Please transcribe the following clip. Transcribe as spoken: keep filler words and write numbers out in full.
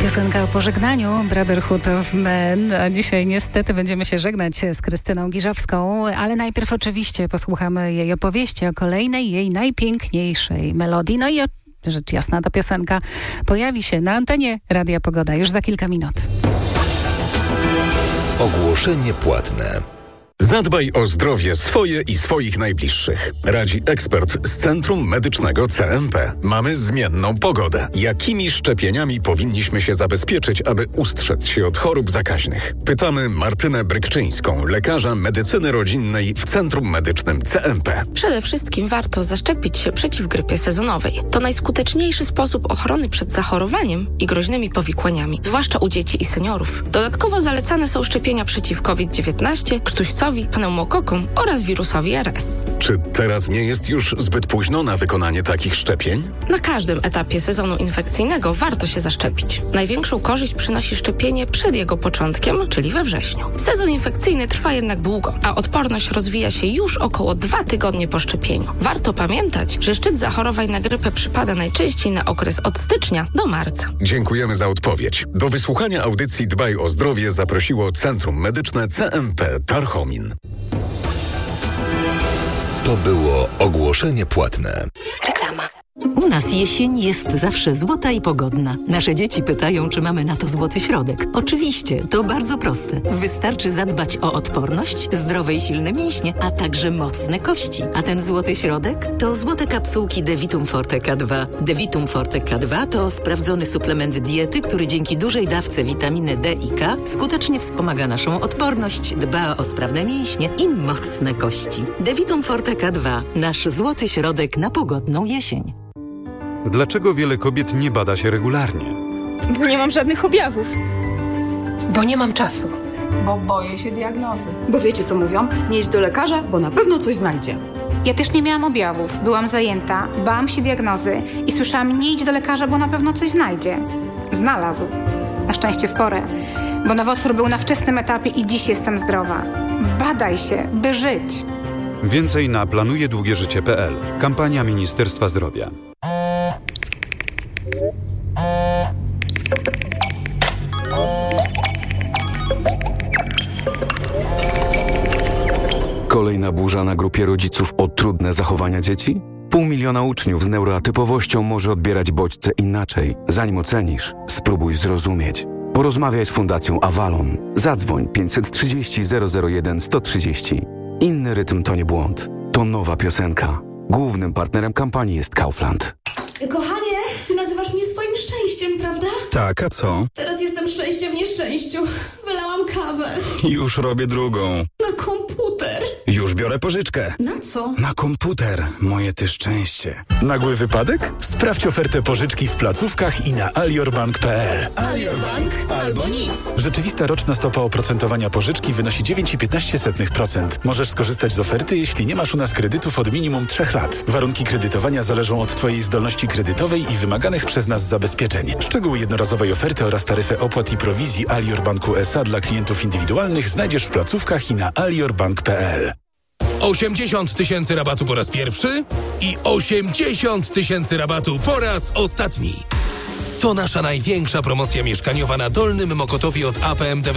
Piosenka o pożegnaniu Brotherhood of Man. A dzisiaj niestety będziemy się żegnać z Krystyną Giżowską, ale najpierw oczywiście posłuchamy jej opowieści o kolejnej jej najpiękniejszej melodii. No i o, rzecz jasna, ta piosenka pojawi się na antenie Radia Pogoda już za kilka minut. Ogłoszenie płatne. Zadbaj o zdrowie swoje i swoich najbliższych. Radzi ekspert z Centrum Medycznego C M P. Mamy zmienną pogodę. Jakimi szczepieniami powinniśmy się zabezpieczyć, aby ustrzec się od chorób zakaźnych? Pytamy Martynę Brykczyńską, lekarza medycyny rodzinnej w Centrum Medycznym C M P. Przede wszystkim warto zaszczepić się przeciw grypie sezonowej. To najskuteczniejszy sposób ochrony przed zachorowaniem i groźnymi powikłaniami, zwłaszcza u dzieci i seniorów. Dodatkowo zalecane są szczepienia przeciw COVID dziewiętnaście, krztuścowi, pneumokokom oraz wirusowi R S. Czy teraz nie jest już zbyt późno na wykonanie takich szczepień? Na każdym etapie sezonu infekcyjnego warto się zaszczepić. Największą korzyść przynosi szczepienie przed jego początkiem, czyli we wrześniu. Sezon infekcyjny trwa jednak długo, a odporność rozwija się już około dwa tygodnie po szczepieniu. Warto pamiętać, że szczyt zachorowań na grypę przypada najczęściej na okres od stycznia do marca. Dziękujemy za odpowiedź. Do wysłuchania audycji Dbaj o zdrowie zaprosiło Centrum Medyczne C M P Tarchomin. To było ogłoszenie płatne. Reklama. U nas jesień jest zawsze złota i pogodna. Nasze dzieci pytają, czy mamy na to złoty środek. Oczywiście, to bardzo proste. Wystarczy zadbać o odporność, zdrowe i silne mięśnie, a także mocne kości. A ten złoty środek to złote kapsułki Devitum Forte K dwa. Devitum Forte K dwa to sprawdzony suplement diety, który dzięki dużej dawce witaminy D i K skutecznie wspomaga naszą odporność, dba o sprawne mięśnie i mocne kości. Devitum Forte K dwa. Nasz złoty środek na pogodną jesień. Dlaczego wiele kobiet nie bada się regularnie? Bo nie mam żadnych objawów. Bo nie mam czasu. Bo boję się diagnozy. Bo wiecie co mówią? Nie idź do lekarza, bo na pewno coś znajdzie. Ja też nie miałam objawów. Byłam zajęta, bałam się diagnozy i słyszałam, nie idź do lekarza, bo na pewno coś znajdzie. Znalazł. Na szczęście w porę. Bo nowotwór był na wczesnym etapie i dziś jestem zdrowa. Badaj się, by żyć. Więcej na planujedługieżycie kropka p l. Kampania Ministerstwa Zdrowia. Kolejna burza na grupie rodziców o trudne zachowania dzieci? Pół miliona uczniów z neuroatypowością może odbierać bodźce inaczej. Zanim ocenisz, spróbuj zrozumieć. Porozmawiaj z Fundacją Avalon. Zadzwoń pięćset trzydzieści zero zero jeden sto trzydzieści. Inny rytm to nie błąd. To nowa piosenka. Głównym partnerem kampanii jest Kaufland. Kochanie, ty nazywasz mnie swoim szczęściem, prawda? Tak, a co? Teraz jestem szczęście w nieszczęściu. Wylałam kawę. Już robię drugą. Na komputer. Już biorę pożyczkę. Na co? Na komputer. Moje ty szczęście. Nagły wypadek? Sprawdź ofertę pożyczki w placówkach i na aliorbank kropka p l. Alior Bank albo nic. Rzeczywista roczna stopa oprocentowania pożyczki wynosi dziewięć przecinek piętnaście procent. Możesz skorzystać z oferty, jeśli nie masz u nas kredytów od minimum trzech lat. Warunki kredytowania zależą od twojej zdolności kredytowej i wymaganych przez nas zabezpieczeń. Szczegóły jednorazowej oferty oraz taryfę opłat i prowizji Alior Banku S A dla klientów indywidualnych znajdziesz w placówkach i na aliorbank kropka p l. osiemdziesiąt tysięcy rabatu po raz pierwszy i osiemdziesiąt tysięcy rabatu po raz ostatni. To nasza największa promocja mieszkaniowa na Dolnym Mokotowie od A P M